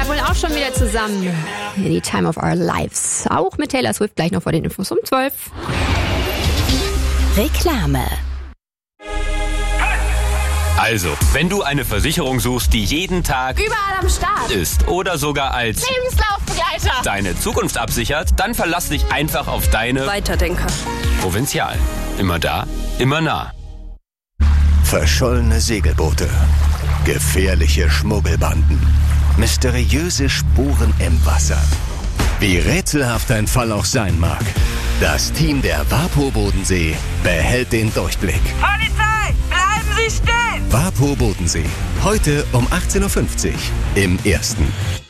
wohl auch schon wieder zusammen. The Time of Our Lives. Auch mit Taylor Swift gleich noch vor den Infos um 12. Reklame. Also, wenn du eine Versicherung suchst, die jeden Tag überall am Start ist oder sogar als Lebenslaufbegleiter deine Zukunft absichert, dann verlass dich einfach auf deine Weiterdenker. Provinzial. Immer da, immer nah. Verschollene Segelboote, gefährliche Schmuggelbanden, mysteriöse Spuren im Wasser. Wie rätselhaft ein Fall auch sein mag, das Team der WaPo Bodensee behält den Durchblick. Polizei, bleiben Sie stehen! WaPo Bodensee, heute um 18.50 Uhr im Ersten.